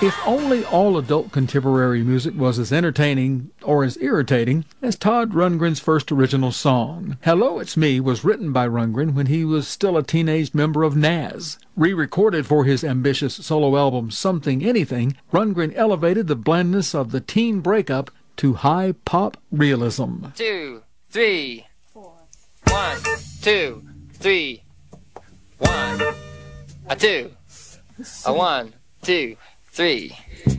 If only all adult contemporary music was as entertaining or as irritating as Todd Rundgren's first original song. Hello, It's Me was written by Rundgren when he was still a teenage member of Nas. Re-recorded for his ambitious solo album Something Anything, Rundgren elevated the blandness of the teen breakup to high pop realism. 2, 3, 4. 1, 2, 3. 1, a 2, a 1, 2, 3.